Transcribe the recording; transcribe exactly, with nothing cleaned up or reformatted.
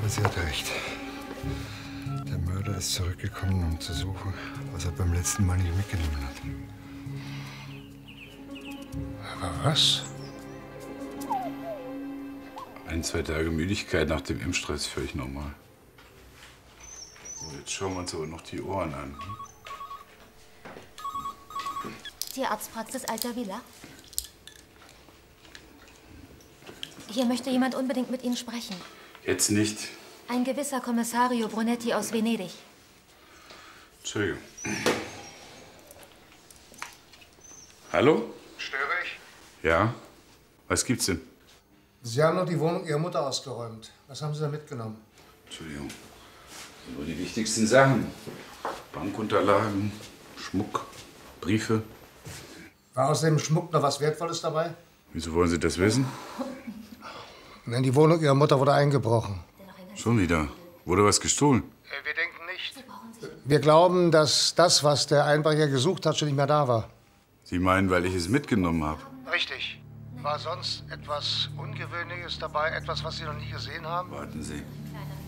Sie hat recht. Der Mörder ist zurückgekommen, um zu suchen, was er beim letzten Mal nicht mitgenommen hat. Aber was? Ein, zwei Tage Müdigkeit nach dem Impfstress ist völlig normal. So, jetzt schauen wir uns aber noch die Ohren an. Tierarztpraxis Alta Villa. Hier möchte jemand unbedingt mit Ihnen sprechen. Jetzt nicht. Ein gewisser Kommissario Brunetti aus Venedig. Entschuldigung. Hallo? Störe ich? Ja? Was gibt's denn? Sie haben noch die Wohnung Ihrer Mutter ausgeräumt. Was haben Sie da mitgenommen? Entschuldigung. Nur die wichtigsten Sachen. Bankunterlagen, Schmuck, Briefe. War aus dem Schmuck noch was Wertvolles dabei? Wieso wollen Sie das wissen? Nein, die Wohnung Ihrer Mutter wurde eingebrochen. Schon wieder. Wurde was gestohlen? Wir denken nicht. Wir glauben, dass das, was der Einbrecher gesucht hat, schon nicht mehr da war. Sie meinen, weil ich es mitgenommen habe? Richtig. War sonst etwas Ungewöhnliches dabei? Etwas, was Sie noch nie gesehen haben? Warten Sie.